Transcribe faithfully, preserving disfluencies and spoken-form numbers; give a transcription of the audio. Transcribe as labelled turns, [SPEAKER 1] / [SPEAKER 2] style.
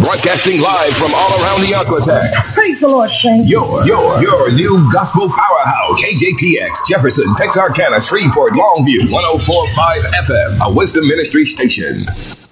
[SPEAKER 1] Broadcasting live from all around the Aquatex.
[SPEAKER 2] Praise the Lord, saints.
[SPEAKER 1] Your, your, your new gospel powerhouse. K J T X, Jefferson, Texarkana, Shreveport, Longview, one oh four point five F M, a Wisdom Ministry station.